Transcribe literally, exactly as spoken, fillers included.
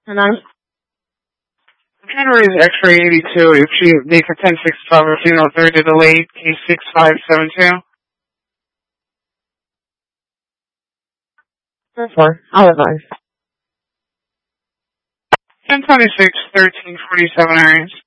And I'm January is X-ray eighty-two. If she make a ten six twelve or funeral thirty delayed, case six five seven two. so far. I'll advise. ten twenty-six thirteen forty-seven areas.